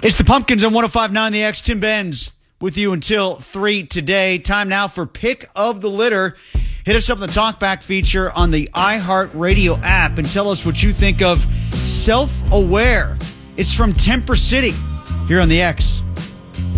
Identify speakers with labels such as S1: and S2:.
S1: It's the Pumpkins on 105.9 The X. Tim Benz with you until 3 today. Time now for Pick of the Litter. Hit us up in the Talkback feature on the iHeartRadio app and tell us what you think of Self-Aware. It's from Temper City here on The X.